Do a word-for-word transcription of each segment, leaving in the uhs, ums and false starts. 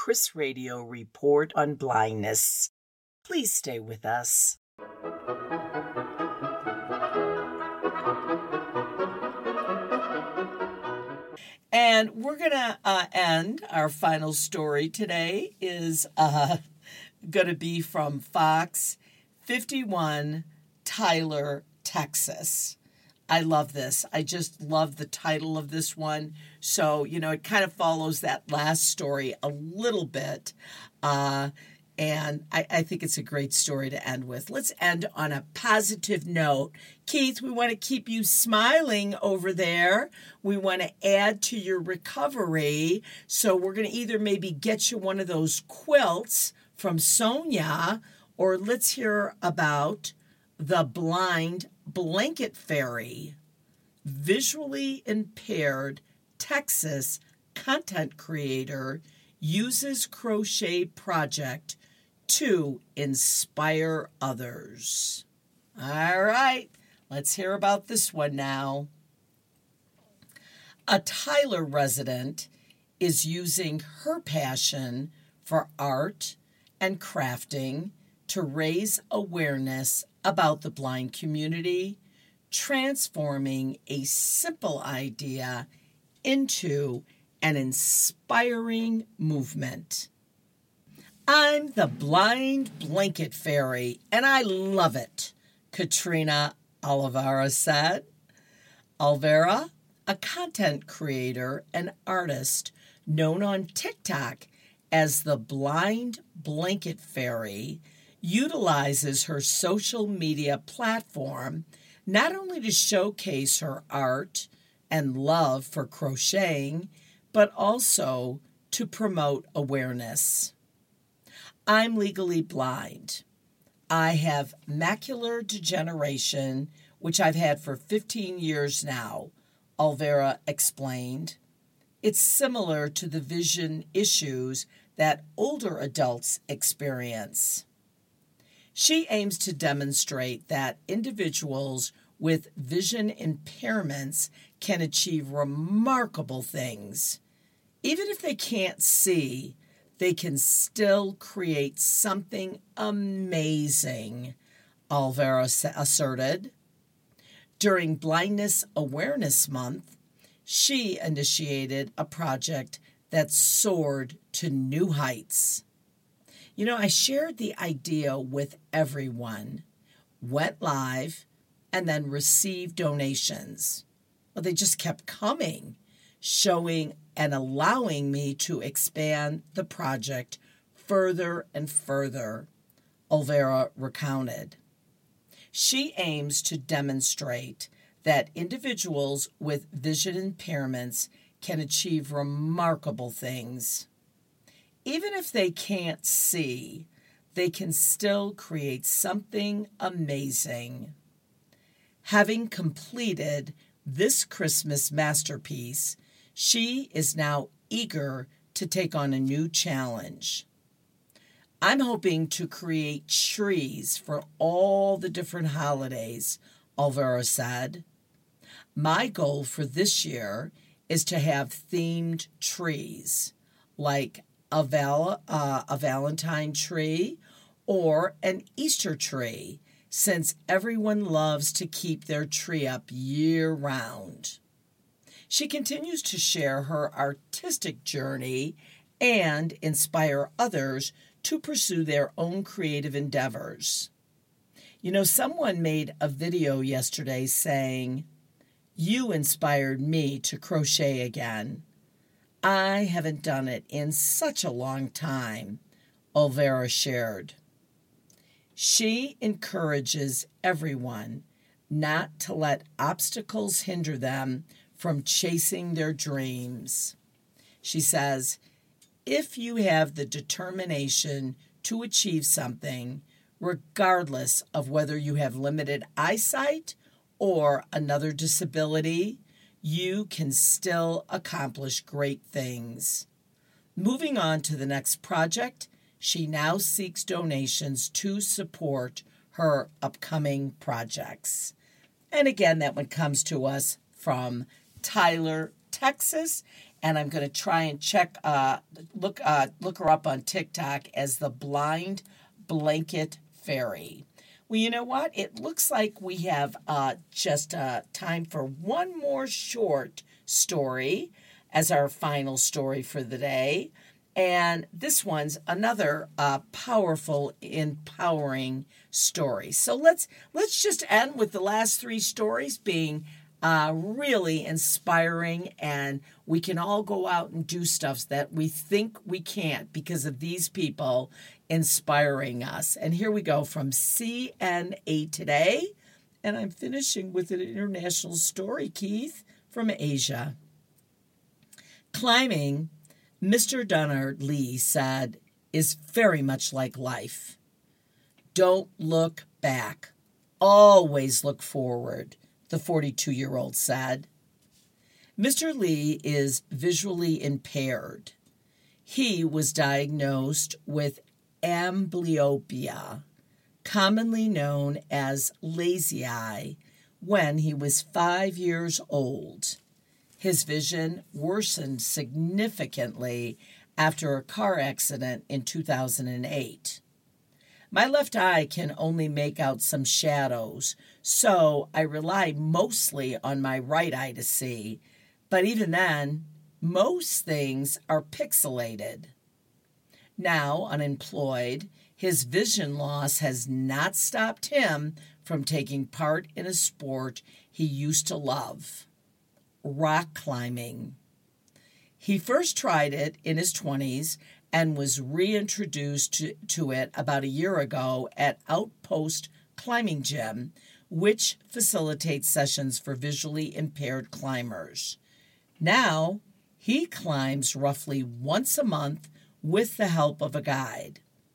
Chris Radio report on blindness. Please stay with us. And we're going to uh, end. Our final story today is uh, going to be from Fox fifty-one, Tyler, Texas. I love this. I just love the title of this one. So, you know, it kind of follows that last story a little bit. Uh, and I, I think it's a great story to end with. Let's end on a positive note. Keith, we want to keep you smiling over there. We want to add to your recovery. So we're going to either maybe get you one of those quilts from Sonia, or let's hear about the Blind Blanket Fairy. Visually impaired Texas content creator uses crochet project to inspire others. All right, let's hear about this one now. A Tyler resident is using her passion for art and crafting to raise awareness about the blind community, transforming a simple idea into an inspiring movement. I'm the Blind Blanket Fairy, and I love it, Katrina Olivera said. Olivera, a content creator and artist known on TikTok as the Blind Blanket Fairy, utilizes her social media platform not only to showcase her art and love for crocheting, but also to promote awareness. I'm legally blind. I have macular degeneration, which I've had for fifteen years now, Olivera explained. It's similar to the vision issues that older adults experience. She aims to demonstrate that individuals with vision impairments can achieve remarkable things. Even if they can't see, they can still create something amazing, Olivera asserted. During Blindness Awareness Month, she initiated a project that soared to new heights. You know, I shared the idea with everyone, went live, and then received donations. Well, they just kept coming, showing and allowing me to expand the project further and further, Olivera recounted. She aims to demonstrate that individuals with vision impairments can achieve remarkable things. Even if they can't see, they can still create something amazing. Having completed this Christmas masterpiece, she is now eager to take on a new challenge. I'm hoping to create trees for all the different holidays, Olivera said. My goal for this year is to have themed trees, like a, val- uh, a Valentine tree or an Easter tree, since everyone loves to keep their tree up year-round. She continues to share her artistic journey and inspire others to pursue their own creative endeavors. You know, someone made a video yesterday saying, "You inspired me to crochet again. I haven't done it in such a long time," Olivera shared. She encourages everyone not to let obstacles hinder them from chasing their dreams. She says, if you have the determination to achieve something, regardless of whether you have limited eyesight or another disability, you can still accomplish great things. Moving on to the next project, she now seeks donations to support her upcoming projects. And again, that one comes to us from Tyler, Texas. and I'm going to try and check, uh, look, uh, look her up on TikTok as the Blind Blanket Fairy. Well, you know what? It looks like we have uh, just uh, time for one more short story as our final story for the day. And this one's another uh, powerful, empowering story. So let's let's just end with the last three stories being uh, really inspiring, and we can all go out and do stuff that we think we can't because of these people inspiring us. And here we go from C N A Today, and I'm finishing with an international story, Keith, from Asia. Climbing, Mister Donald Lee said, is very much like life. Don't look back. Always look forward, the forty-two-year-old said. Mister Lee is visually impaired. He was diagnosed with amblyopia, commonly known as lazy eye, when he was five years old. His vision worsened significantly after a car accident in two thousand eight. My left eye can only make out some shadows, so I rely mostly on my right eye to see. But even then, most things are pixelated. Now unemployed, his vision loss has not stopped him from taking part in a sport he used to love, rock climbing. He first tried it in his twenties and was reintroduced to, to it about a year ago at Outpost Climbing Gym, which facilitates sessions for visually impaired climbers. Now, he climbs roughly once a month with the help of a guide.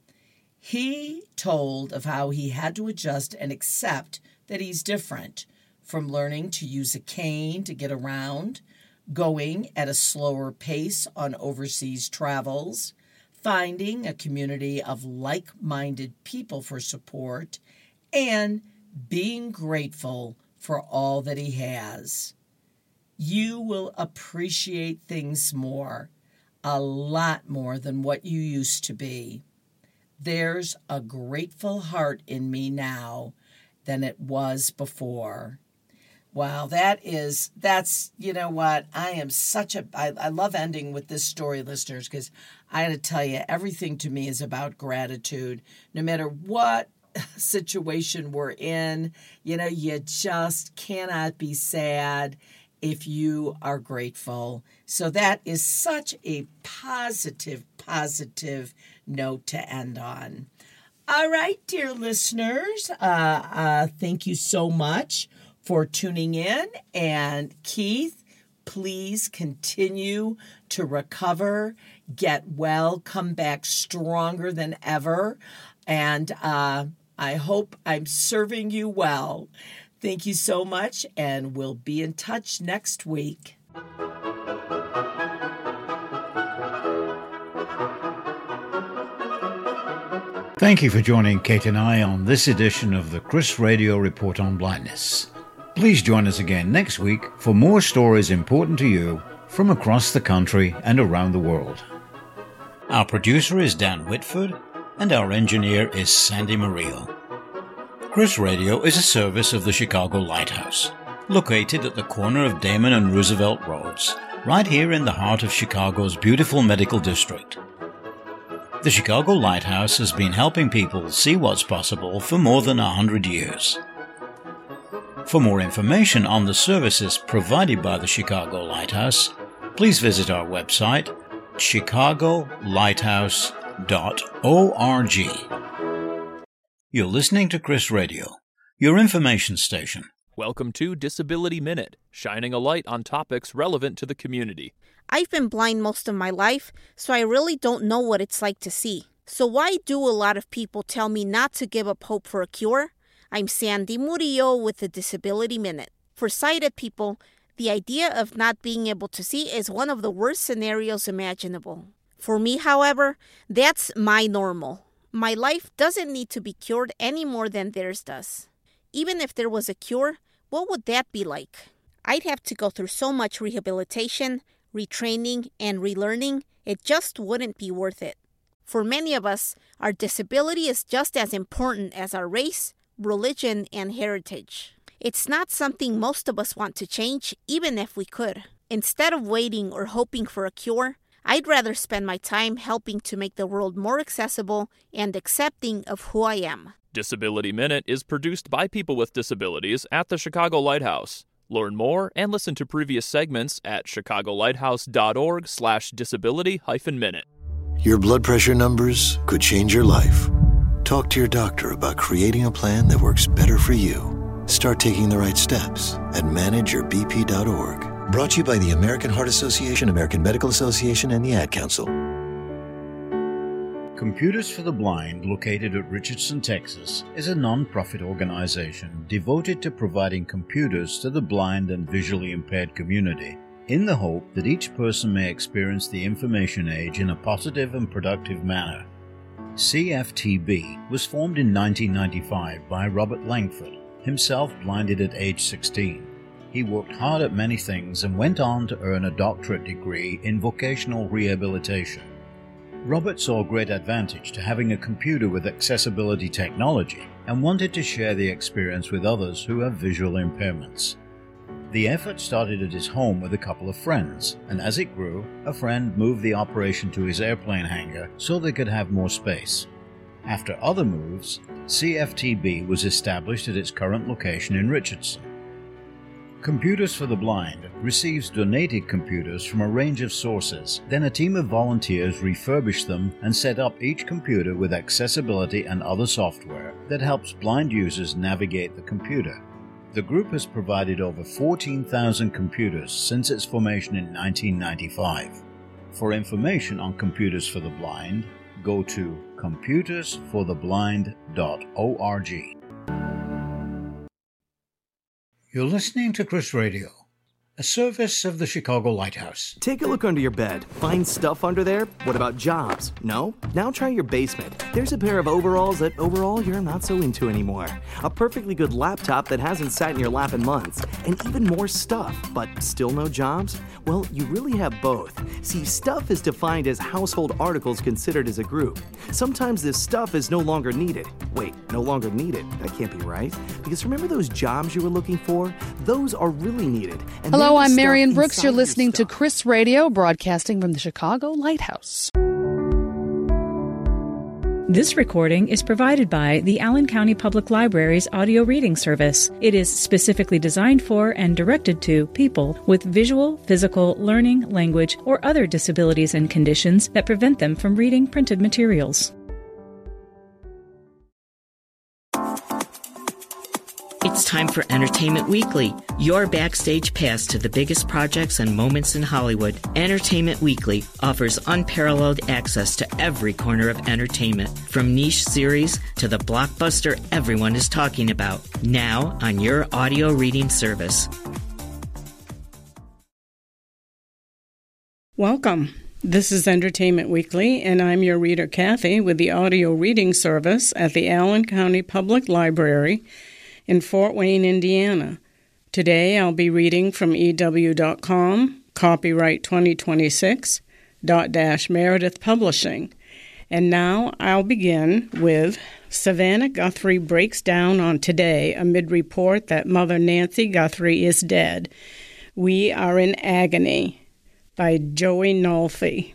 He told of how he had to adjust and accept that he's different, from learning to use a cane to get around, going at a slower pace on overseas travels, finding a community of like-minded people for support, and being grateful for all that he has. You will appreciate things more, a lot more than what you used to be. There's a grateful heart in me now than it was before. Wow, that is, that's, you know what, I am such a, I, I love ending with this story, listeners, because I got to tell you, everything to me is about gratitude. No matter what situation we're in, you know, you just cannot be sad if you are grateful. So that is such a positive, positive note to end on. All right, dear listeners, uh, uh, thank you so much for tuning in. And Keith, please continue to recover, get well, come back stronger than ever. And uh, I hope I'm serving you well. Thank you so much, and we'll be in touch next week. Thank you for joining Kate and I on this edition of the Chris Radio Report on Blindness. Please join us again next week for more stories important to you from across the country and around the world. Our producer is Dan Whitford, and our engineer is Sandy Murillo. Chris Radio is a service of the Chicago Lighthouse, located at the corner of Damon and Roosevelt Roads, right here in the heart of Chicago's beautiful medical district. The Chicago Lighthouse has been helping people see what's possible for more than a hundred years. For more information on the services provided by the Chicago Lighthouse, please visit our website, chicago lighthouse dot org. You're listening to Chris Radio, your information station. Welcome to Disability Minute, shining a light on topics relevant to the community. I've been blind most of my life, so I really don't know what it's like to see. So why do a lot of people tell me not to give up hope for a cure? I'm Sandy Murillo with the Disability Minute. For sighted people, the idea of not being able to see is one of the worst scenarios imaginable. For me, however, that's my normal. My life doesn't need to be cured any more than theirs does. Even if there was a cure, what would that be like? I'd have to go through so much rehabilitation, retraining, and relearning, it just wouldn't be worth it. For many of us, our disability is just as important as our race, religion, and heritage. It's not something most of us want to change, even if we could. Instead of waiting or hoping for a cure, I'd rather spend my time helping to make the world more accessible and accepting of who I am. Disability Minute is produced by people with disabilities at the Chicago Lighthouse. Learn more and listen to previous segments at chicagolighthouse.org slash disability hyphen minute. Your blood pressure numbers could change your life. Talk to your doctor about creating a plan that works better for you. Start taking the right steps at manage your b p dot org. Brought to you by the American Heart Association, American Medical Association, and the Ad Council. Computers for the Blind, located at Richardson, Texas, is a non-profit organization devoted to providing computers to the blind and visually impaired community, in the hope that each person may experience the information age in a positive and productive manner. C F T B was formed in nineteen ninety-five by Robert Langford, himself blinded at age sixteen. He worked hard at many things and went on to earn a doctorate degree in vocational rehabilitation. Robert saw great advantage to having a computer with accessibility technology and wanted to share the experience with others who have visual impairments. The effort started at his home with a couple of friends, and as it grew, a friend moved the operation to his airplane hangar so they could have more space. After other moves, C F T B was established at its current location in Richardson. Computers for the Blind receives donated computers from a range of sources. Then a team of volunteers refurbish them and set up each computer with accessibility and other software that helps blind users navigate the computer. The group has provided over fourteen thousand computers since its formation in nineteen ninety-five. For information on Computers for the Blind, go to computers for the blind dot org. You're listening to Chris Radio, a service of the Chicago Lighthouse. Take a look under your bed. Find stuff under there? What about jobs? No? Now try your basement. There's a pair of overalls that overall you're not so into anymore. A perfectly good laptop that hasn't sat in your lap in months. And even more stuff, but still no jobs? Well, you really have both. See, stuff is defined as household articles considered as a group. Sometimes this stuff is no longer needed. Wait, no longer needed? That can't be right. Because remember those jobs you were looking for? Those are really needed. And Hello, I'm Marion Brooks. You're listening to Chris Radio, broadcasting from the Chicago Lighthouse. This recording is provided by the Allen County Public Library's audio reading service. It is specifically designed for and directed to people with visual, physical, learning, language, or other disabilities and conditions that prevent them from reading printed materials. It's time for Entertainment Weekly, your backstage pass to the biggest projects and moments in Hollywood. Entertainment Weekly offers unparalleled access to every corner of entertainment, from niche series to the blockbuster everyone is talking about, now on your audio reading service. Welcome. This is Entertainment Weekly, and I'm your reader, Kathy, with the audio reading service at the Allen County Public Library in Fort Wayne, Indiana. Today I'll be reading from E W dot com, copyright twenty twenty-six, dot dash Meredith Publishing. And now I'll begin with Savannah Guthrie breaks down on Today amid report that Mother Nancy Guthrie is dead. We are in agony, by Joey Nolfi.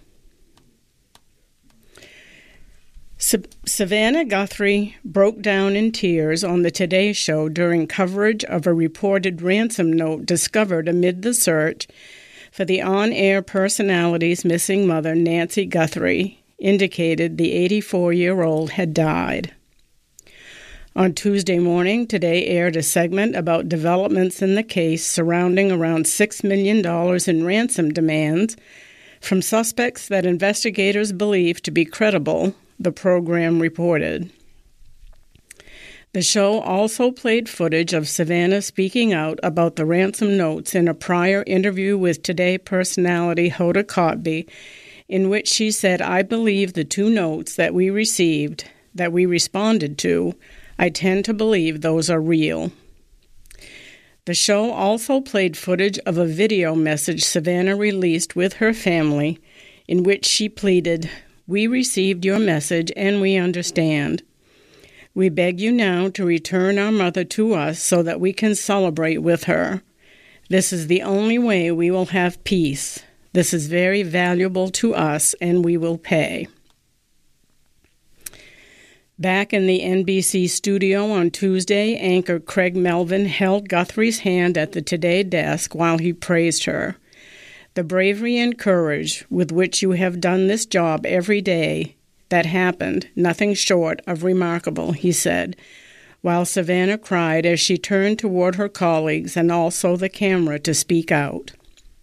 Savannah Guthrie broke down in tears on the Today Show during coverage of a reported ransom note discovered amid the search for the on-air personality's missing mother, Nancy Guthrie, indicated the eighty-four-year-old had died. On Tuesday morning, Today aired a segment about developments in the case surrounding around six million dollars in ransom demands from suspects that investigators believe to be credible, the program reported. The show also played footage of Savannah speaking out about the ransom notes in a prior interview with Today personality Hoda Kotb, in which she said, "I believe the two notes that we received, that we responded to, I tend to believe those are real." The show also played footage of a video message Savannah released with her family in which she pleaded, "We received your message and we understand. We beg you now to return our mother to us so that we can celebrate with her. This is the only way we will have peace. This is very valuable to us and we will pay." Back in the N B C studio on Tuesday, anchor Craig Melvin held Guthrie's hand at the Today desk while he praised her. "The bravery and courage with which you have done this job every day, that happened, nothing short of remarkable," he said, while Savannah cried as she turned toward her colleagues and also the camera to speak out.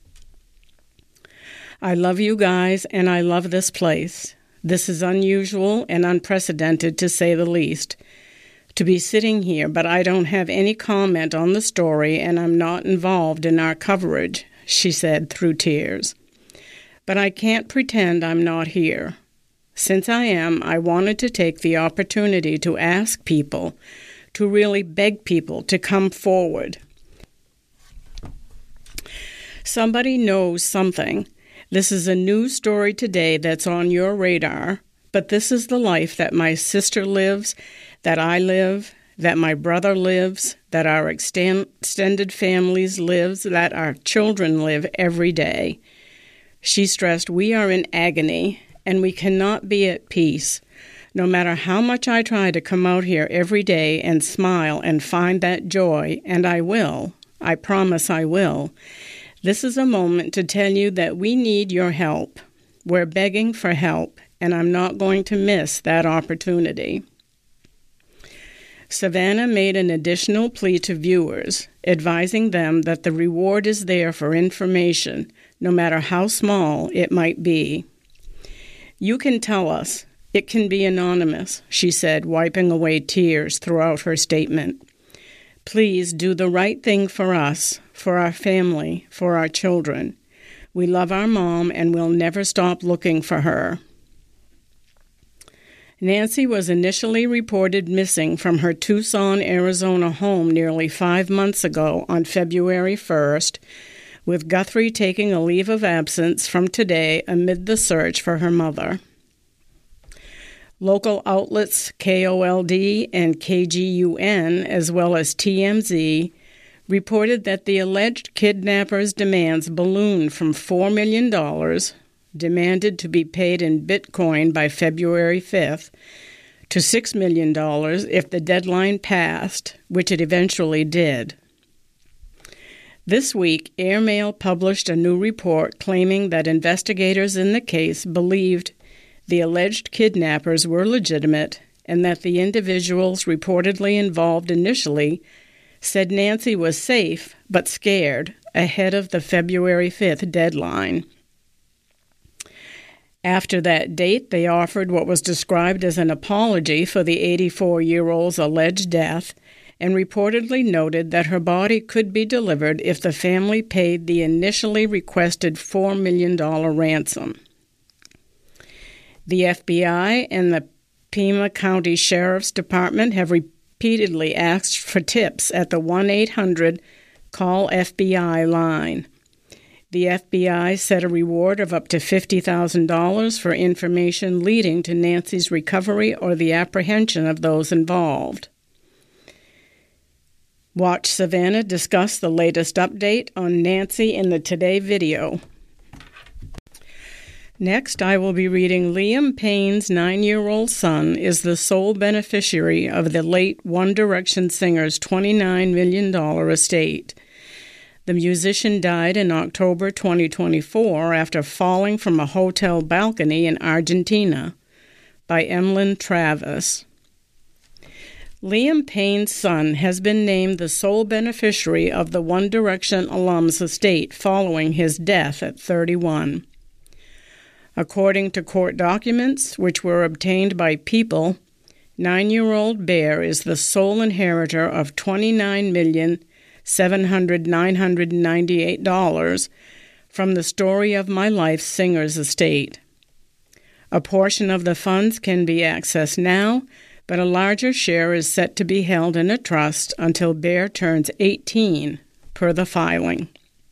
"I love you guys, and I love this place. This is unusual and unprecedented, to say the least, to be sitting here, but I don't have any comment on the story, and I'm not involved in our coverage," she said through tears. "But I can't pretend I'm not here. Since I am, I wanted to take the opportunity to ask people, to really beg people to come forward. Somebody knows something. This is a new story today that's on your radar, but this is the life that my sister lives, that I live, that my brother lives, that our extended families live, that our children live every day." She stressed, "We are in agony, and we cannot be at peace. No matter how much I try to come out here every day and smile and find that joy, and I will, I promise I will, this is a moment to tell you that we need your help. We're begging for help, and I'm not going to miss that opportunity." Savannah made an additional plea to viewers, advising them that the reward is there for information, no matter how small it might be. "You can tell us. It can be anonymous," she said, wiping away tears throughout her statement. "Please do the right thing for us, for our family, for our children. We love our mom and we'll never stop looking for her." Nancy was initially reported missing from her Tucson, Arizona home nearly five months ago on February first, with Guthrie taking a leave of absence from Today amid the search for her mother. Local outlets K O L D and K G U N, as well as T M Z, reported that the alleged kidnappers' demands ballooned from four million dollars, demanded to be paid in Bitcoin by February fifth, to six million dollars if the deadline passed, which it eventually did. This week, Airmail published a new report claiming that investigators in the case believed the alleged kidnappers were legitimate and that the individuals reportedly involved initially said Nancy was safe but scared ahead of the February fifth deadline. After that date, they offered what was described as an apology for the eighty-four-year-old's alleged death and reportedly noted that her body could be delivered if the family paid the initially requested four million dollars ransom. The F B I and the Pima County Sheriff's Department have repeatedly asked for tips at the one eight hundred call F B I line. The F B I set a reward of up to fifty thousand dollars for information leading to Nancy's recovery or the apprehension of those involved. Watch Savannah discuss the latest update on Nancy in the Today video. Next, I will be reading Liam Payne's nine-year-old son is the sole beneficiary of the late One Direction singer's twenty-nine million dollars estate. The musician died in October twenty twenty-four after falling from a hotel balcony in Argentina. By Emlyn Travis. Liam Payne's son has been named the sole beneficiary of the One Direction alum's estate following his death at thirty-one. According to court documents, which were obtained by People, nine-year-old Bear is the sole inheritor of twenty-nine million seven hundred thousand nine hundred ninety-eight dollars from the Story of My Life singer's estate. A portion of the funds can be accessed now, but a larger share is set to be held in a trust until Bear turns eighteen per the filing.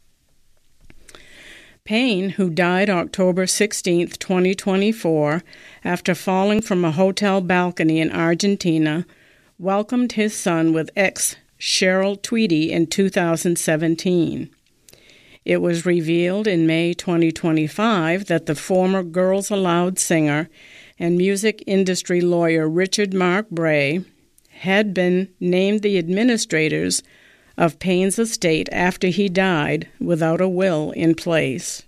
Payne, who died October sixteenth, twenty twenty-four, after falling from a hotel balcony in Argentina, welcomed his son with ex Cheryl Tweedy in two thousand seventeen. It was revealed in May twenty twenty-five that the former Girls Aloud singer and music industry lawyer Richard Mark Bray had been named the administrators of Payne's estate after he died without a will in place.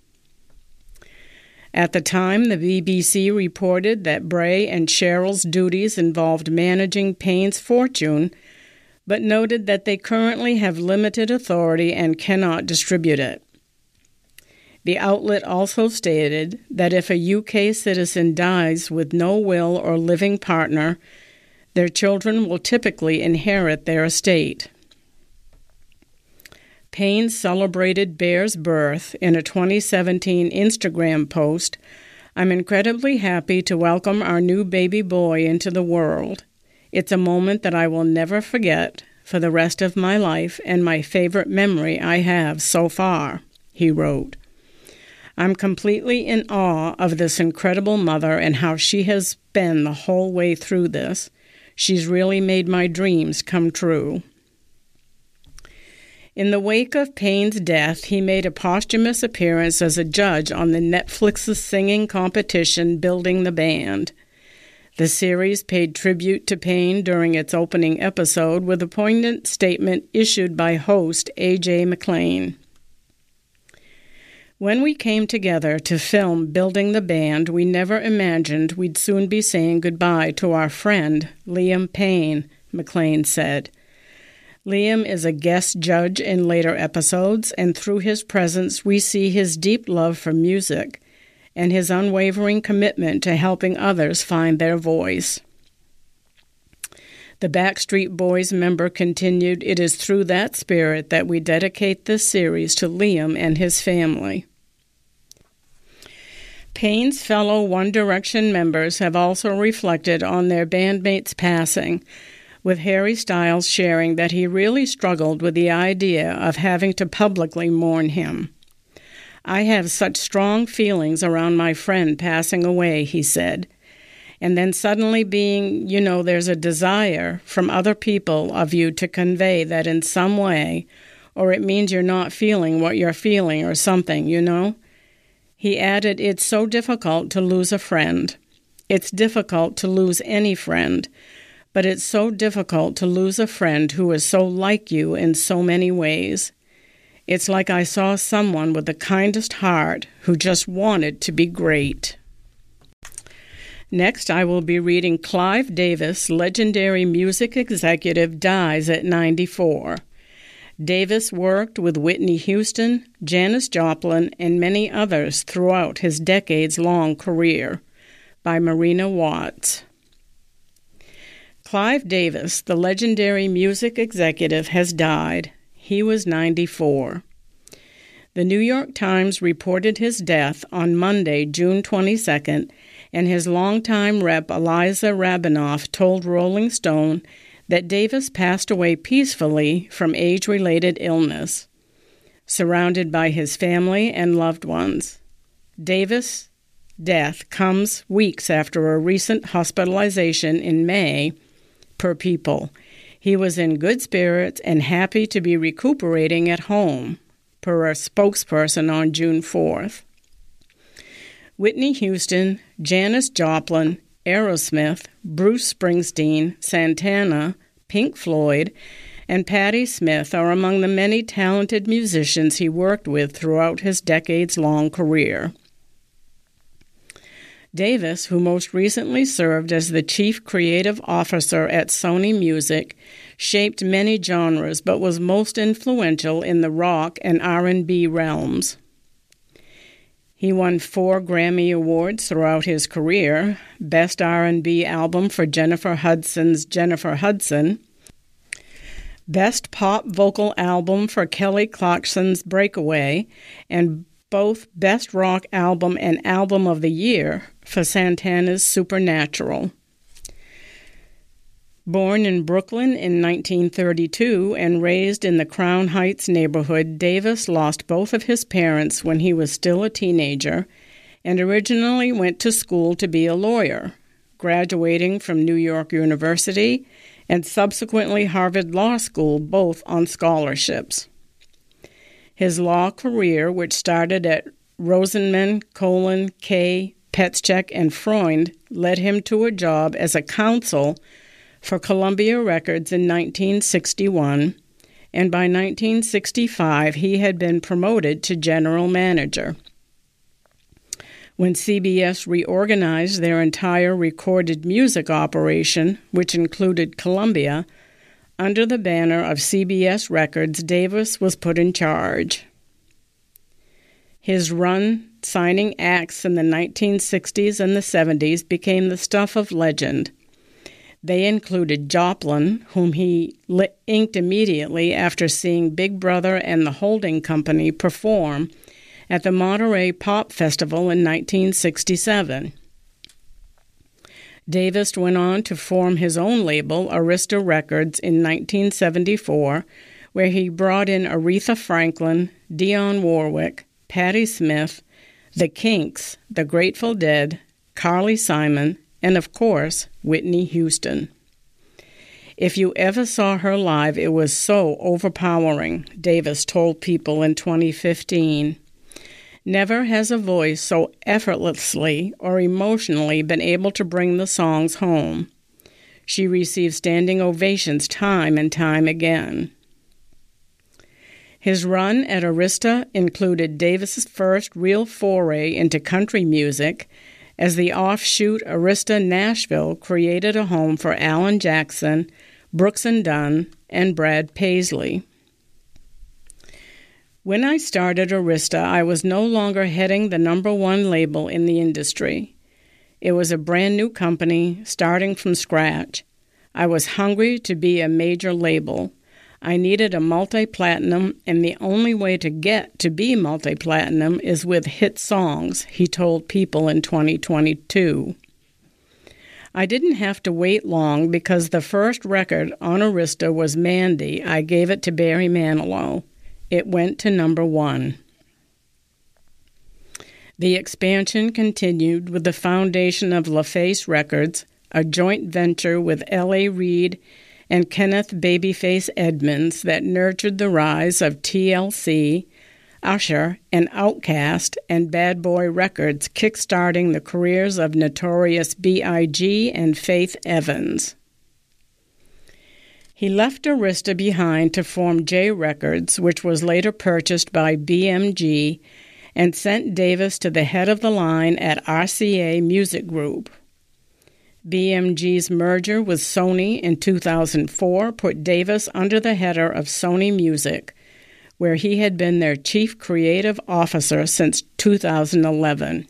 At the time, the B B C reported that Bray and Cheryl's duties involved managing Payne's fortune, but noted that they currently have limited authority and cannot distribute it. The outlet also stated that if a U K citizen dies with no will or living partner, their children will typically inherit their estate. Payne celebrated Bear's birth in a twenty seventeen Instagram post. "I'm incredibly happy to welcome our new baby boy into the world. It's a moment that I will never forget for the rest of my life and my favorite memory I have so far," he wrote. "I'm completely in awe of this incredible mother and how she has been the whole way through this. She's really made my dreams come true." In the wake of Payne's death, he made a posthumous appearance as a judge on the Netflix's singing competition Building the Band. The series paid tribute to Payne during its opening episode with a poignant statement issued by host A J McLean. "When we came together to film Building the Band, we never imagined we'd soon be saying goodbye to our friend, Liam Payne," McLean said. Liam is a guest judge in later episodes, and through his presence we see his deep love for music and his unwavering commitment to helping others find their voice. The Backstreet Boys member continued, "It is through that spirit that we dedicate this series to Liam and his family." Payne's fellow One Direction members have also reflected on their bandmate's passing, with Harry Styles sharing that he really struggled with the idea of having to publicly mourn him. "I have such strong feelings around my friend passing away," he said. And then suddenly being, you know, there's a desire from other people of you to convey that in some way, or it means you're not feeling what you're feeling or something, you know? He added, "It's so difficult to lose a friend. It's difficult to lose any friend, but it's so difficult to lose a friend who is so like you in so many ways. It's like I saw someone with the kindest heart who just wanted to be great." Next, I will be reading Clive Davis, legendary music executive, dies at ninety-four. Davis worked with Whitney Houston, Janis Joplin, and many others throughout his decades-long career. By Marina Watts. Clive Davis, the legendary music executive, has died. He was ninety-four. The New York Times reported his death on Monday, June twenty-second, and his longtime rep Eliza Rabinoff told Rolling Stone that Davis passed away peacefully from age-related illness, surrounded by his family and loved ones. Davis' death comes weeks after a recent hospitalization in May per People. He was in good spirits and happy to be recuperating at home, per a spokesperson on June fourth. Whitney Houston, Janis Joplin, Aerosmith, Bruce Springsteen, Santana, Pink Floyd, and Patti Smith are among the many talented musicians he worked with throughout his decades-long career. Davis, who most recently served as the chief creative officer at Sony Music, shaped many genres but was most influential in the rock and R and B realms. He won four Grammy Awards throughout his career: Best R and B Album for Jennifer Hudson's Jennifer Hudson, Best Pop Vocal Album for Kelly Clarkson's Breakaway, and both Best Rock Album and Album of the Year for Santana's Supernatural. Born in Brooklyn in nineteen thirty-two and raised in the Crown Heights neighborhood, Davis lost both of his parents when he was still a teenager and originally went to school to be a lawyer, graduating from New York University and subsequently Harvard Law School, both on scholarships. His law career, which started at Rosenman, Colin, Kay, Petschek, and Freund, led him to a job as a counsel for Columbia Records in nineteen sixty-one, and by nineteen sixty-five he had been promoted to general manager. When C B S reorganized their entire recorded music operation, which included Columbia, under the banner of C B S Records, Davis was put in charge. His run signing acts in the nineteen sixties and the seventies became the stuff of legend. They included Joplin, whom he inked immediately after seeing Big Brother and the Holding Company perform at the Monterey Pop Festival in nineteen sixty-seven. Davis went on to form his own label, Arista Records, in nineteen seventy-four, where he brought in Aretha Franklin, Dionne Warwick, Patti Smith, The Kinks, The Grateful Dead, Carly Simon, and, of course, Whitney Houston. If you ever saw her live, it was so overpowering, Davis told People in twenty fifteen. Never has a voice so effortlessly or emotionally been able to bring the songs home. She received standing ovations time and time again. His run at Arista included Davis's first real foray into country music, as the offshoot Arista Nashville created a home for Alan Jackson, Brooks and Dunn, and Brad Paisley. When I started Arista, I was no longer heading the number one label in the industry. It was a brand new company, starting from scratch. I was hungry to be a major label. I needed a multi-platinum, and the only way to get to be multi-platinum is with hit songs, he told People in twenty twenty-two. I didn't have to wait long because the first record on Arista was Mandy. I gave it to Barry Manilow. It went to number one. The expansion continued with the foundation of LaFace Records, a joint venture with L A. Reid and Kenneth Babyface Edmonds that nurtured the rise of T L C, Usher, and Outkast, and Bad Boy Records, kickstarting the careers of Notorious B I G and Faith Evans. He left Arista behind to form J Records, which was later purchased by B M G, and sent Davis to the head of the line at R C A Music Group. B M G's merger with Sony in two thousand four put Davis under the header of Sony Music, where he had been their chief creative officer since two thousand eleven.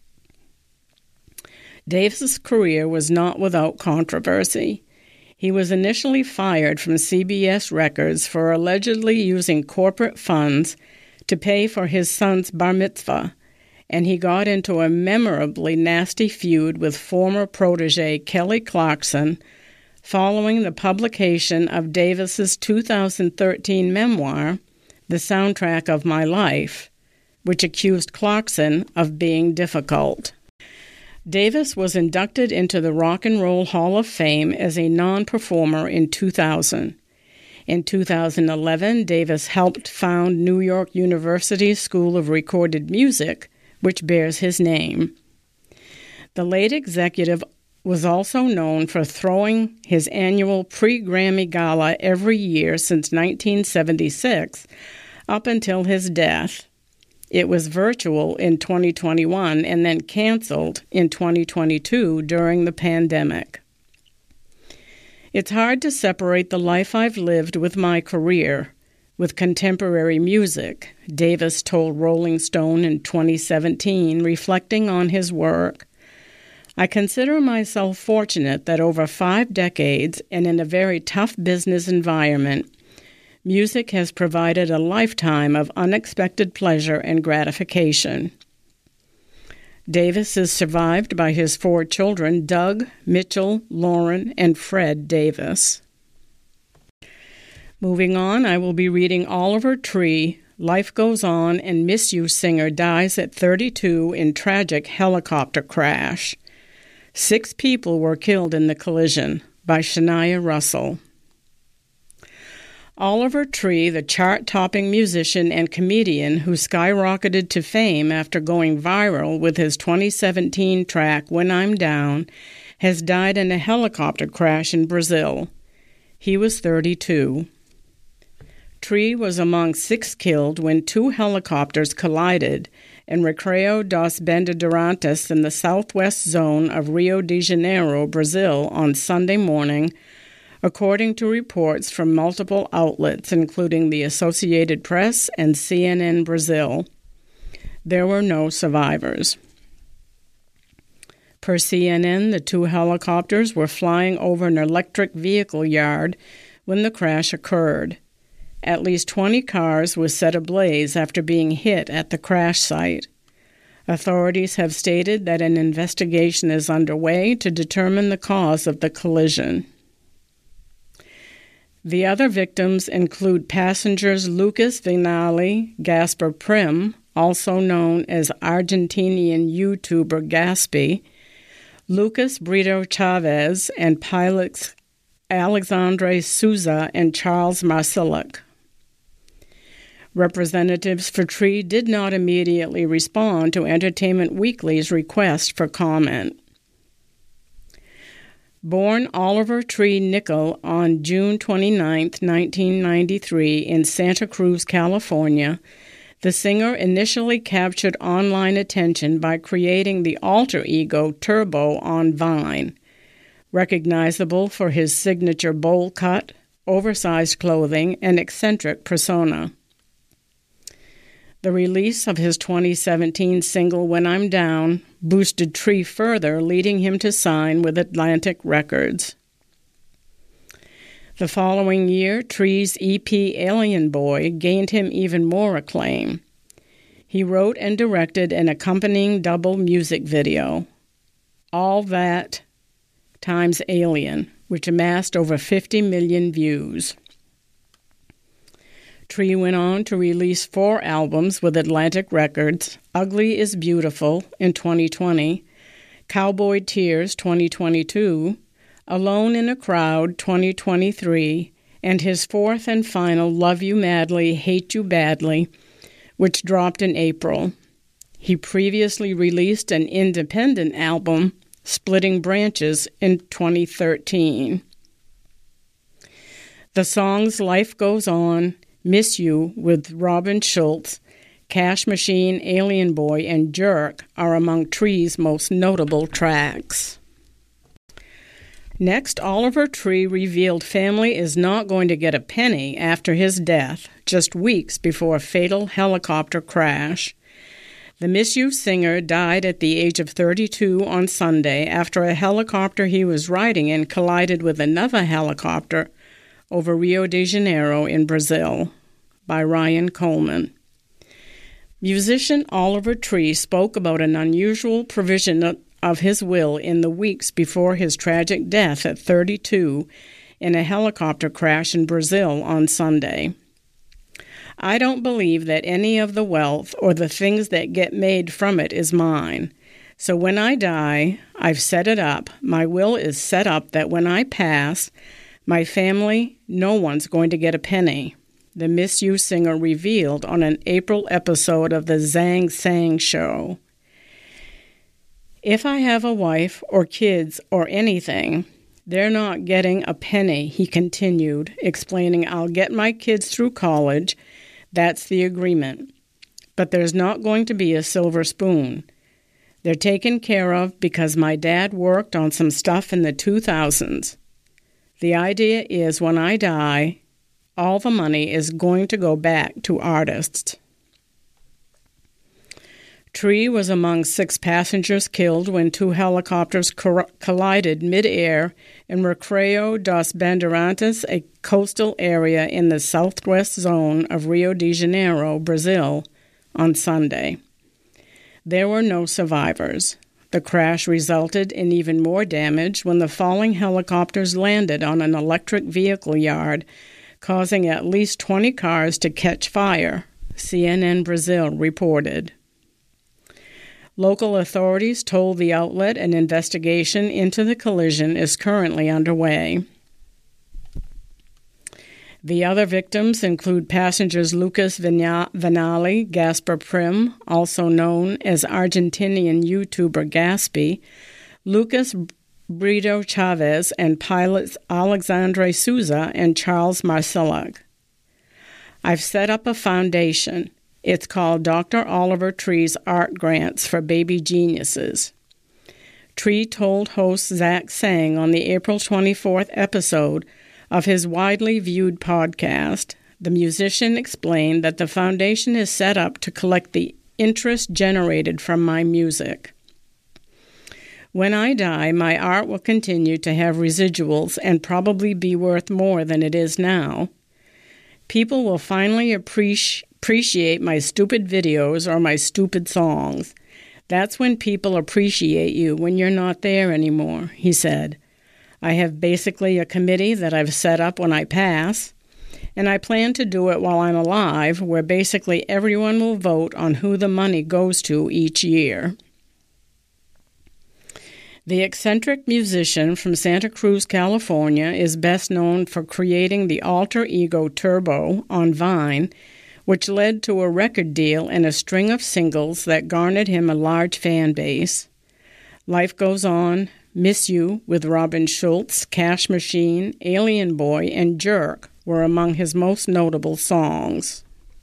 Davis's career was not without controversy. He was initially fired from C B S Records for allegedly using corporate funds to pay for his son's bar mitzvah, and he got into a memorably nasty feud with former protege Kelly Clarkson following the publication of Davis's two thousand thirteen memoir, The Soundtrack of My Life, which accused Clarkson of being difficult. Davis was inducted into the Rock and Roll Hall of Fame as a non-performer in two thousand. In two thousand eleven, Davis helped found New York University's School of Recorded Music, which bears his name. The late executive was also known for throwing his annual pre-Grammy Gala every year since nineteen seventy-six, up until his death. It was virtual in twenty twenty-one and then canceled in twenty twenty-two during the pandemic. It's hard to separate the life I've lived with my career with contemporary music, Davis told Rolling Stone in twenty seventeen, reflecting on his work. I consider myself fortunate that over five decades and in a very tough business environment, music has provided a lifetime of unexpected pleasure and gratification. Davis is survived by his four children, Doug, Mitchell, Lauren, and Fred Davis. Moving on, I will be reading Oliver Tree, Life Goes On, and Miss You singer dies at thirty-two in tragic helicopter crash. Six people were killed in the collision, by Shania Russell. Oliver Tree, the chart-topping musician and comedian who skyrocketed to fame after going viral with his twenty seventeen track When I'm Down, has died in a helicopter crash in Brazil. He was thirty-two. Tree was among six killed when two helicopters collided in Recreio dos Bandeirantes in the southwest zone of Rio de Janeiro, Brazil, on Sunday morning, according to reports from multiple outlets, including the Associated Press and C N N Brazil. There were no survivors. Per C N N, the two helicopters were flying over an electric vehicle yard when the crash occurred. At least twenty cars were set ablaze after being hit at the crash site. Authorities have stated that an investigation is underway to determine the cause of the collision. The other victims include passengers Lucas Vinali, Gasper Prim, also known as Argentinian YouTuber Gaspy, Lucas Brito Chavez, and pilots Alexandre Souza and Charles Marcillic. Representatives for Tree did not immediately respond to Entertainment Weekly's request for comment. Born Oliver Tree Nickel on June twenty-ninth, nineteen ninety-three, in Santa Cruz, California, the singer initially captured online attention by creating the alter ego Turbo on Vine, recognizable for his signature bowl cut, oversized clothing, and eccentric persona. The release of his twenty seventeen single When I'm Down boosted Tree further, leading him to sign with Atlantic Records. The following year, Tree's E P Alien Boy gained him even more acclaim. He wrote and directed an accompanying double music video, All That times Alien, which amassed over fifty million views. Tree went on to release four albums with Atlantic Records, Ugly is Beautiful in twenty twenty, Cowboy Tears twenty twenty-two, Alone in a Crowd twenty twenty-three, and his fourth and final Love You Madly, Hate You Badly, which dropped in April. He previously released an independent album, Splitting Branches, in twenty thirteen. The songs Life Goes On, Miss You with Robin Schultz, Cash Machine, Alien Boy, and Jerk are among Tree's most notable tracks. Next, Oliver Tree revealed family is not going to get a penny after his death, just weeks before a fatal helicopter crash. The Miss You singer died at the age of thirty-two on Sunday after a helicopter he was riding in collided with another helicopter over Rio de Janeiro in Brazil, by Ryan Coleman. Musician Oliver Tree spoke about an unusual provision of his will in the weeks before his tragic death at thirty-two in a helicopter crash in Brazil on Sunday. I don't believe that any of the wealth or the things that get made from it is mine. So when I die, I've set it up. My will is set up that when I pass, my family, no one's going to get a penny, the Miss You singer revealed on an April episode of the Zhang Sang Show. If I have a wife or kids or anything, they're not getting a penny, he continued, explaining, I'll get my kids through college. That's the agreement. But there's not going to be a silver spoon. They're taken care of because my dad worked on some stuff in the two thousands. The idea is when I die, all the money is going to go back to artists. Tree was among six passengers killed when two helicopters cor- collided mid-air in Recreio dos Bandeirantes, a coastal area in the southwest zone of Rio de Janeiro, Brazil, on Sunday. There were no survivors. The crash resulted in even more damage when the falling helicopters landed on an electric vehicle yard, causing at least twenty cars to catch fire, C N N Brazil reported. Local authorities told the outlet an investigation into the collision is currently underway. The other victims include passengers Lucas Vinali, Gasper Prim, also known as Argentinian YouTuber Gaspy, Lucas Brito Chavez, and pilots Alexandre Souza and Charles Marcellag. I've set up a foundation. It's called Doctor Oliver Tree's Art Grants for Baby Geniuses. Tree told host Zach Sang on the April twenty-fourth episode of his widely viewed podcast, the musician explained that the foundation is set up to collect the interest generated from my music. When I die, my art will continue to have residuals and probably be worth more than it is now. People will finally appreciate appreciate my stupid videos or my stupid songs. That's when people appreciate you, when you're not there anymore, he said. I have basically a committee that I've set up when I pass, and I plan to do it while I'm alive, where basically everyone will vote on who the money goes to each year. The eccentric musician from Santa Cruz, California, is best known for creating the alter ego Turbo on Vine, which led to a record deal and a string of singles that garnered him a large fan base. Life Goes On, Miss You with Robin Schultz, Cash Machine, Alien Boy, and Jerk were among his most notable songs.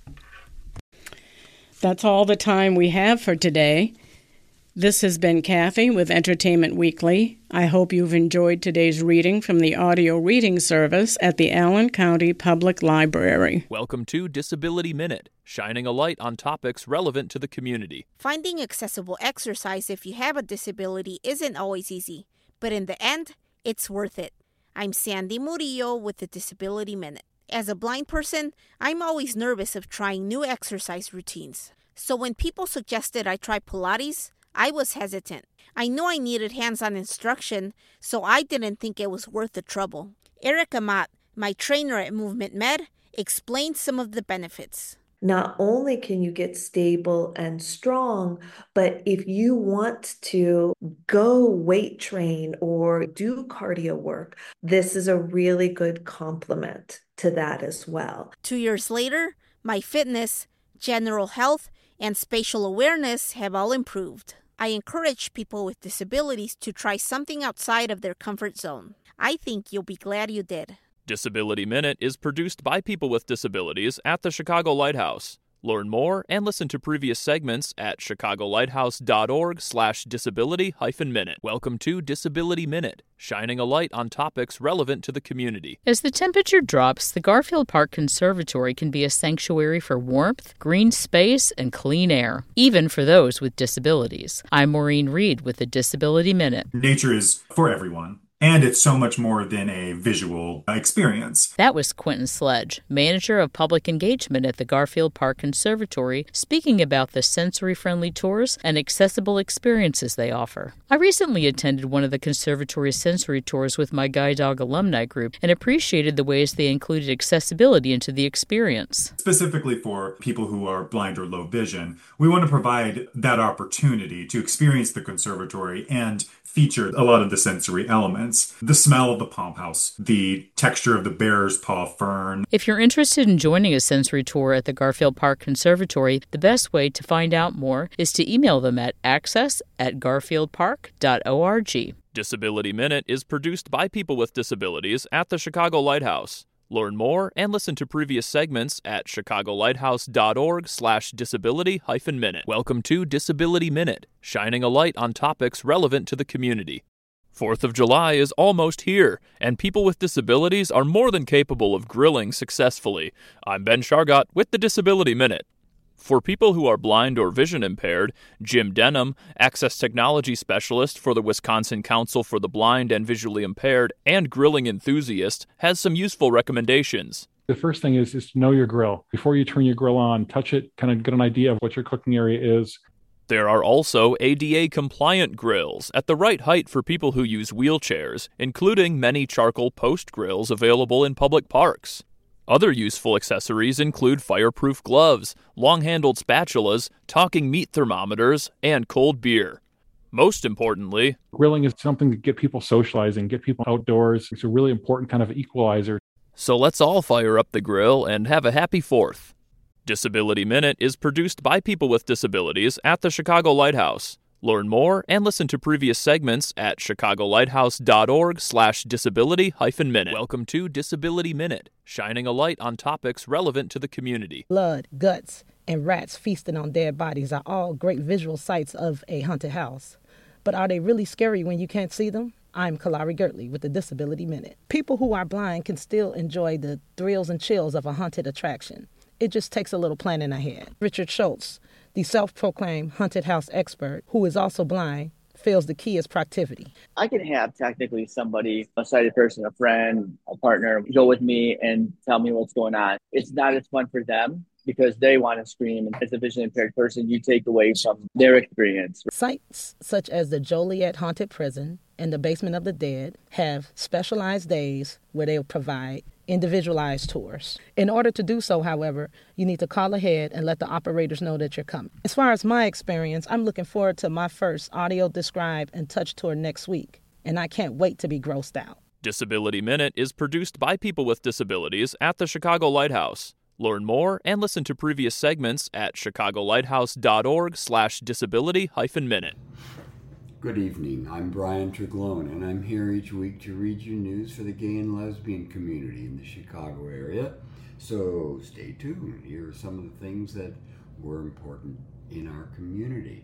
That's all the time we have for today. This has been Kathy with Entertainment Weekly. I hope you've enjoyed today's reading from the audio reading service at the Allen County Public Library. Welcome to Disability Minute, shining a light on topics relevant to the community. Finding accessible exercise if you have a disability isn't always easy, but in the end, it's worth it. I'm Sandy Murillo with the Disability Minute. As a blind person, I'm always nervous of trying new exercise routines. So when people suggested I try Pilates, I was hesitant. I knew I needed hands-on instruction, so I didn't think it was worth the trouble. Erica Mott, my trainer at Movement Med, explained some of the benefits. Not only can you get stable and strong, but if you want to go weight train or do cardio work, this is a really good complement to that as well. Two years later, my fitness, general health, and spatial awareness have all improved. I encourage people with disabilities to try something outside of their comfort zone. I think you'll be glad you did. Disability Minute is produced by people with disabilities at the Chicago Lighthouse. Learn more and listen to previous segments at chicagolighthouse.org slash disability hyphen minute. Welcome to Disability Minute, shining a light on topics relevant to the community. As the temperature drops, the Garfield Park Conservatory can be a sanctuary for warmth, green space, and clean air, even for those with disabilities. I'm Maureen Reed with the Disability Minute. Nature is for everyone. And it's so much more than a visual experience. That was Quentin Sledge, manager of public engagement at the Garfield Park Conservatory, speaking about the sensory-friendly tours and accessible experiences they offer. I recently attended one of the conservatory's sensory tours with my Guide Dog alumni group and appreciated the ways they included accessibility into the experience. Specifically for people who are blind or low vision, we want to provide that opportunity to experience the conservatory and feature a lot of the sensory elements. The smell of the palm house, the texture of the bear's paw fern. If you're interested in joining a sensory tour at the Garfield Park Conservatory, the best way to find out more is to email them at access at garfield park dot org. Disability Minute is produced by people with disabilities at the Chicago Lighthouse. Learn more and listen to previous segments at chicagolighthouse.org slash disability hyphen minute. Welcome to Disability Minute, shining a light on topics relevant to the community. Fourth of July is almost here, and people with disabilities are more than capable of grilling successfully. I'm Ben Shargott with the Disability Minute. For people who are blind or vision impaired, Jim Denham, Access Technology Specialist for the Wisconsin Council for the Blind and Visually Impaired and grilling enthusiast, has some useful recommendations. The first thing is, is to know your grill. Before you turn your grill on, touch it, kind of get an idea of what your cooking area is. There are also A D A-compliant grills at the right height for people who use wheelchairs, including many charcoal post grills available in public parks. Other useful accessories include fireproof gloves, long-handled spatulas, talking meat thermometers, and cold beer. Most importantly, grilling is something to get people socializing, get people outdoors. It's a really important kind of equalizer. So let's all fire up the grill and have a happy Fourth. Disability Minute is produced by people with disabilities at the Chicago Lighthouse. Learn more and listen to previous segments at chicagolighthouse.org slash disability hyphen minute. Welcome to Disability Minute, shining a light on topics relevant to the community. Blood, guts, and rats feasting on dead bodies are all great visual sights of a haunted house. But are they really scary when you can't see them? I'm Kalari Gertley with the Disability Minute. People who are blind can still enjoy the thrills and chills of a haunted attraction. It just takes a little planning ahead. Richard Schultz, the self-proclaimed haunted house expert, who is also blind, feels the key is proactivity. I can have technically somebody, a sighted person, a friend, a partner, go with me and tell me what's going on. It's not as fun for them because they want to scream. And as a vision impaired person, you take away from their experience. Sites such as the Joliet Haunted Prison and the Basement of the Dead have specialized days where they'll provide individualized tours. In order to do so, however, you need to call ahead and let the operators know that you're coming. As far as my experience, I'm looking forward to my first audio describe and touch tour next week, and I can't wait to be grossed out. Disability Minute is produced by people with disabilities at the Chicago Lighthouse. Learn more and listen to previous segments at chicagolighthouse.org slash disability hyphen minute. Good evening, I'm Brian Treglone, and I'm here each week to read you news for the gay and lesbian community in the Chicago area. So stay tuned. Here are some of the things that were important in our community.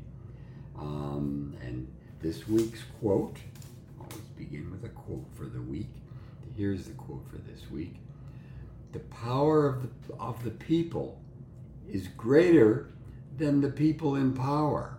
Um, and this week's quote, always begin with a quote for the week. Here's the quote for this week. The power of the, of the people is greater than the people in power.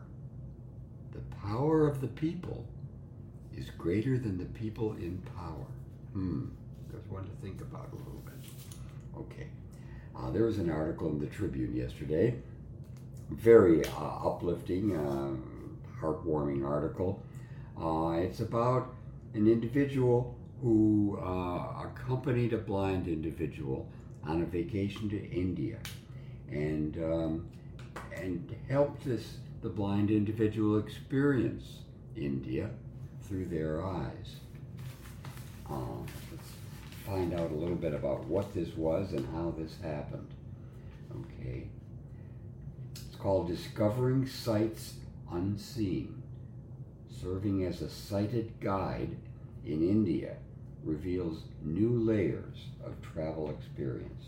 The power of the people is greater than the people in power. Hmm, there's one to think about a little bit. Okay, uh, there was an article in the Tribune yesterday, very uh, uplifting, uh, heartwarming article. Uh, it's about an individual who uh, accompanied a blind individual on a vacation to India, and um, and helped this the blind individual experience India through their eyes. Um, let's find out a little bit about what this was and how this happened. Okay. It's called Discovering Sights Unseen. Serving as a sighted guide in India reveals new layers of travel experience.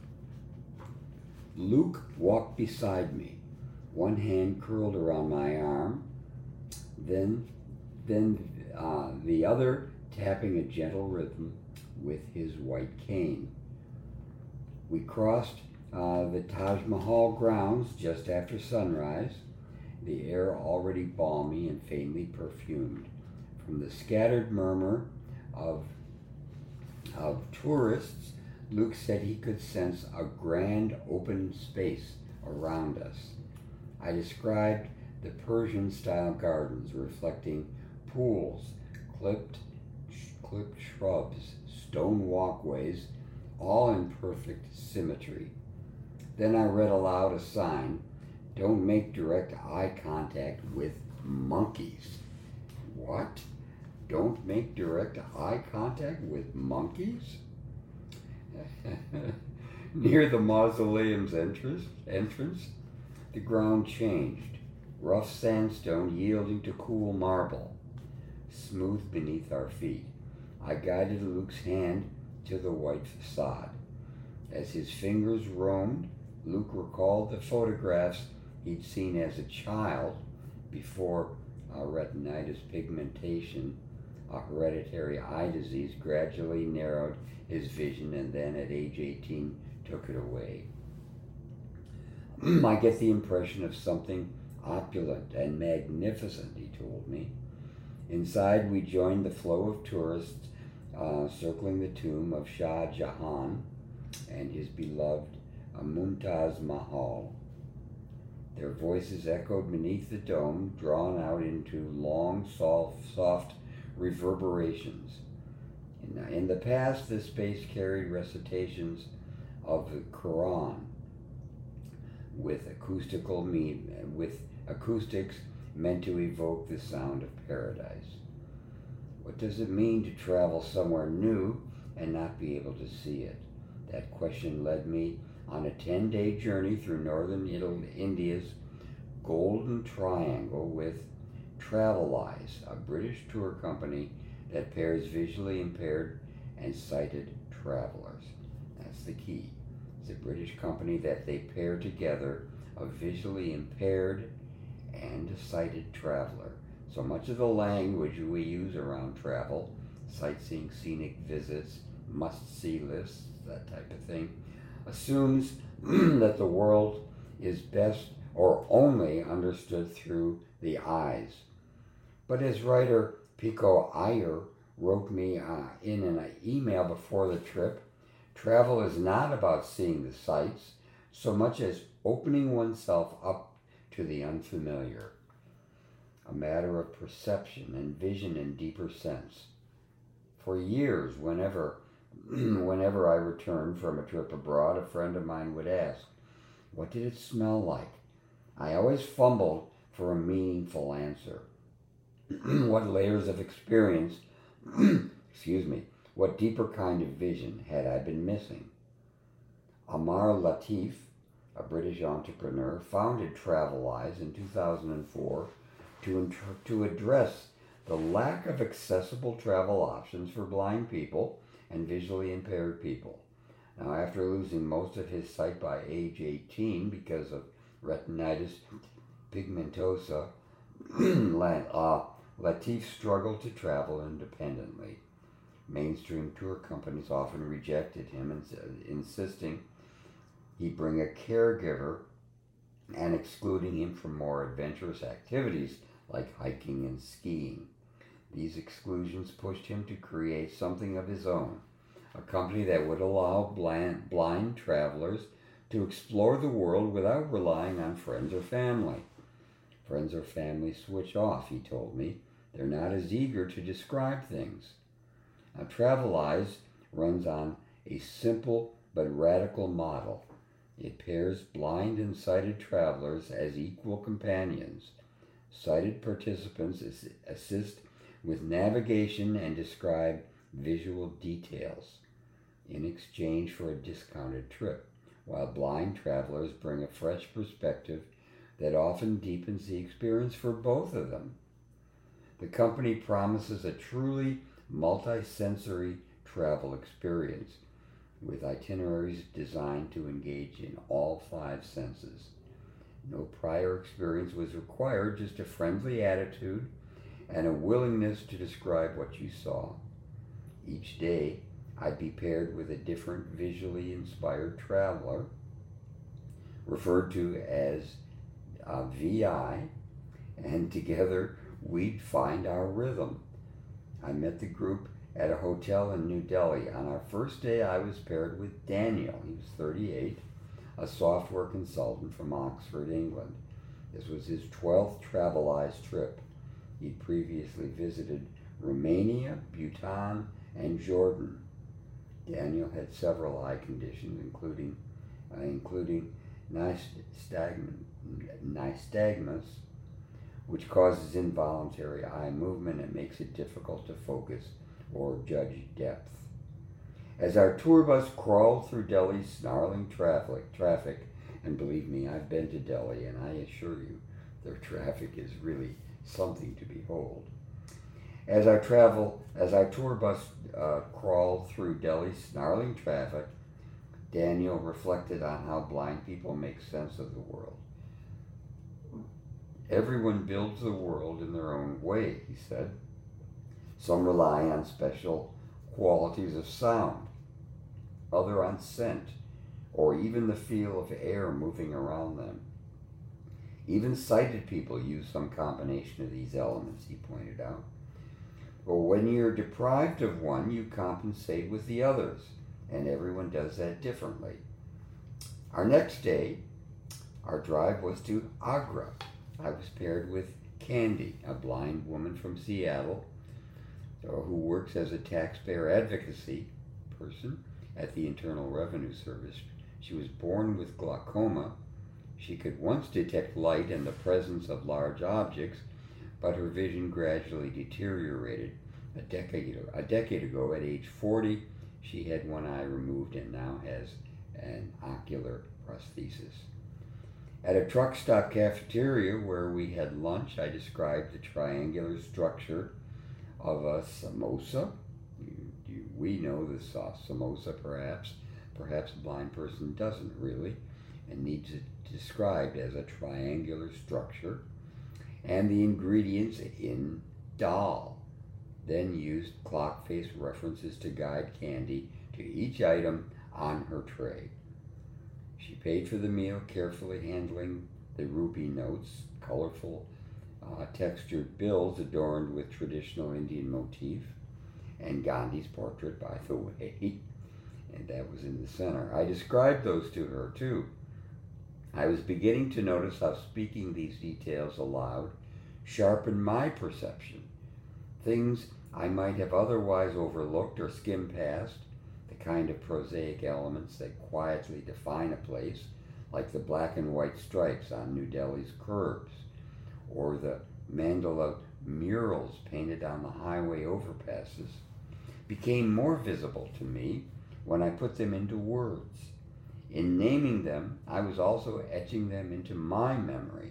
Luke walked beside me, one hand curled around my arm, then, then uh, the other tapping a gentle rhythm with his white cane. We crossed uh, the Taj Mahal grounds just after sunrise, the air already balmy and faintly perfumed. From the scattered murmur of, of tourists, Luke said he could sense a grand open space around us. I described the Persian-style gardens reflecting pools, clipped, clipped shrubs, stone walkways, all in perfect symmetry. Then I read aloud a sign, "Don't make direct eye contact with monkeys." What? Don't make direct eye contact with monkeys? Near the mausoleum's entrance, entrance, the ground changed, rough sandstone yielding to cool marble, smooth beneath our feet. I guided Luke's hand to the white facade. As his fingers roamed, Luke recalled the photographs he'd seen as a child before uh, retinitis pigmentation, a hereditary eye disease, gradually narrowed his vision and then at age eighteen took it away. I get the impression of something opulent and magnificent, he told me. Inside, we joined the flow of tourists uh, circling the tomb of Shah Jahan and his beloved uh, Mumtaz Mahal. Their voices echoed beneath the dome, drawn out into long, soft, soft reverberations. In, in the past, this space carried recitations of the Quran with acoustical mean, with acoustics meant to evoke the sound of paradise. What does it mean to travel somewhere new and not be able to see it? That question led me on a ten-day journey through northern Italy, India's Golden Triangle with Traveleyes, a British tour company that pairs visually impaired and sighted travelers. That's the key. It's a British company that they pair together a visually impaired and a sighted traveler. So much of the language we use around travel, sightseeing, scenic visits, must-see lists, that type of thing, assumes that the world is best or only understood through the eyes. But as writer Pico Iyer wrote me uh, in an email before the trip, travel is not about seeing the sights so much as opening oneself up to the unfamiliar, a matter of perception and vision in deeper sense. For years, whenever whenever I returned from a trip abroad, a friend of mine would ask, "What did it smell like?" I always fumbled for a meaningful answer. What layers of experience, excuse me, what deeper kind of vision had I been missing? Amar Latif, a British entrepreneur, founded Traveleyes in two thousand four to, inter- to address the lack of accessible travel options for blind people and visually impaired people. Now, after losing most of his sight by age eighteen because of retinitis pigmentosa, uh, Latif struggled to travel independently. Mainstream tour companies often rejected him, ins- insisting he bring a caregiver and excluding him from more adventurous activities like hiking and skiing. These exclusions pushed him to create something of his own, a company that would allow blind, blind travelers to explore the world without relying on friends or family. Friends or family switch off, he told me. They're not as eager to describe things. Now, Traveleyes runs on a simple but radical model. It pairs blind and sighted travelers as equal companions. Sighted participants assist with navigation and describe visual details in exchange for a discounted trip, while blind travelers bring a fresh perspective that often deepens the experience for both of them. The company promises a truly multi-sensory travel experience with itineraries designed to engage in all five senses. No prior experience was required, just a friendly attitude and a willingness to describe what you saw. Each day, I'd be paired with a different visually inspired traveler, referred to as a V I, and together we'd find our rhythm. I met the group at a hotel in New Delhi. On our first day, I was paired with Daniel. He was thirty-eight, a software consultant from Oxford, England. This was his twelfth Traveleyes trip. He'd previously visited Romania, Bhutan, and Jordan. Daniel had several eye conditions, including uh, including nystagmus, which causes involuntary eye movement and makes it difficult to focus or judge depth. As our tour bus crawled through Delhi's snarling traffic, traffic, and believe me, I've been to Delhi, and I assure you, their traffic is really something to behold. As our travel, as our tour bus uh, crawled through Delhi's snarling traffic, Daniel reflected on how blind people make sense of the world. Everyone builds the world in their own way, he said. Some rely on special qualities of sound, other on scent, or even the feel of air moving around them. Even sighted people use some combination of these elements, he pointed out. But when you're deprived of one, you compensate with the others, and everyone does that differently. Our next day, Our drive was to Agra. I was paired with Candy, a blind woman from Seattle who works as a taxpayer advocacy person at the Internal Revenue Service. She was born with glaucoma. She could once detect light and the presence of large objects, but her vision gradually deteriorated. A decade, a decade ago, at age forty, she had one eye removed and now has an ocular prosthesis. At a truck stop cafeteria where we had lunch, I described the triangular structure of a samosa. You, you, we know the sauce samosa, perhaps. Perhaps a blind person doesn't really, and needs it described as a triangular structure, and the ingredients in dal. Then used clock face references to guide Candy to each item on her tray. She paid for the meal, carefully handling the rupee notes, colorful uh, textured bills adorned with traditional Indian motif, and Gandhi's portrait, by the way, and that was in the center. I described those to her too. I was beginning to notice how speaking these details aloud sharpened my perception. Things I might have otherwise overlooked or skimmed past, the kind of prosaic elements that quietly define a place, like the black and white stripes on New Delhi's curbs, or the mandala murals painted on the highway overpasses, became more visible to me when I put them into words. In naming them, I was also etching them into my memory.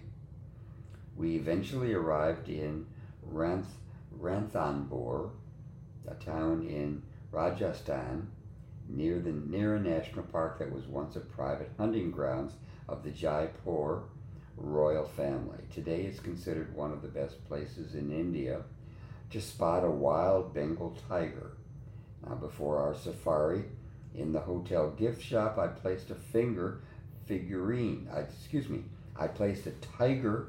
We eventually arrived in Ranth, Ranthambore, a town in Rajasthan, near the near a national park that was once a private hunting grounds of the Jaipur royal family. Today it's considered one of the best places in India to spot a wild Bengal tiger. Now, before our safari, in the hotel gift shop, I placed a finger figurine, I, excuse me, I placed a tiger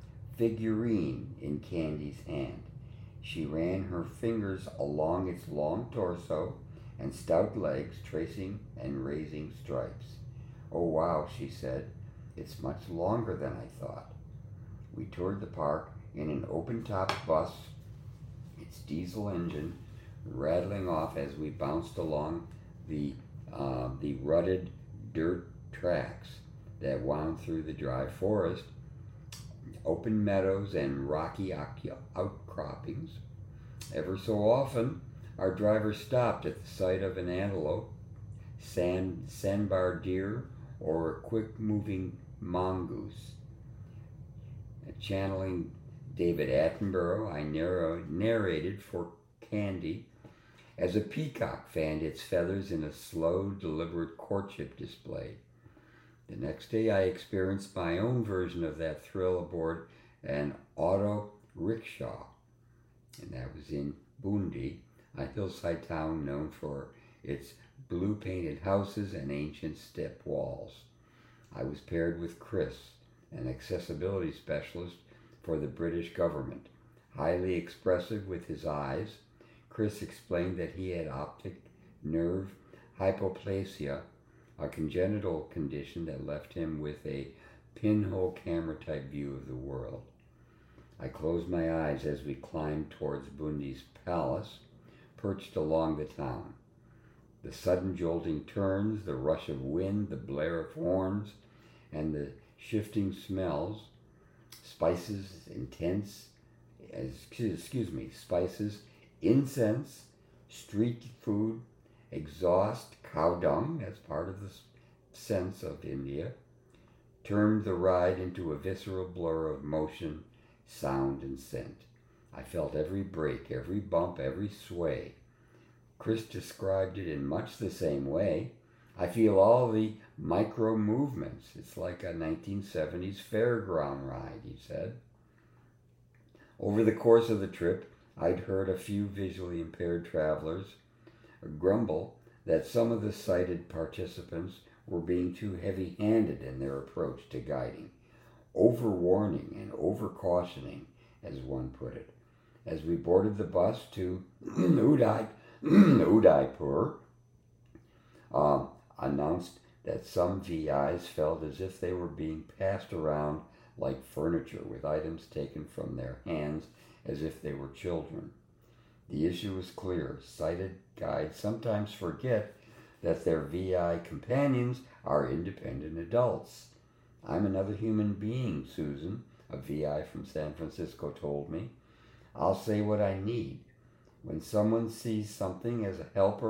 figurine in Candy's hand. She ran her fingers along its long torso and stout legs, tracing and raising stripes. "Oh wow," she said, "it's much longer than I thought." We toured the park in an open-top bus, its diesel engine rattling off as we bounced along the uh, the rutted dirt tracks that wound through the dry forest, open meadows, and rocky outcroppings. Ever so often, our driver stopped at the sight of an antelope, sand, sandbar deer, or a quick-moving mongoose. Channeling David Attenborough, I narrow, narrated for Candy as a peacock fanned its feathers in a slow, deliberate courtship display. The next day, I experienced my own version of that thrill aboard an auto rickshaw, and that was in Bundi, a hillside town known for its blue-painted houses and ancient step walls. I was paired with Chris, an accessibility specialist for the British government. Highly expressive with his eyes, Chris explained that he had optic nerve hypoplasia, a congenital condition that left him with a pinhole camera-type view of the world. I closed my eyes as we climbed towards Bundi's palace, perched along the town. The sudden jolting turns, the rush of wind, the blare of horns, and the shifting smells, spices, intense, excuse me, spices, incense, street food, exhaust, cow dung, as part of the sense of India, turned the ride into a visceral blur of motion, sound, and scent. I felt every break, every bump, every sway. Chris described it in much the same way. I feel all the micro movements. It's like a nineteen seventies fairground ride, he said. Over the course of the trip, I'd heard a few visually impaired travelers grumble that some of the sighted participants were being too heavy-handed in their approach to guiding, over-warning and over-cautioning, as one put it. As we boarded the bus to Uday, Udaipur, uh, announced that some V Is felt as if they were being passed around like furniture, with items taken from their hands as if they were children. The issue is clear. Sighted guides sometimes forget that their V I companions are independent adults. I'm another human being, Susan, a V I from San Francisco, told me. I'll say what I need. When someone sees something as a helper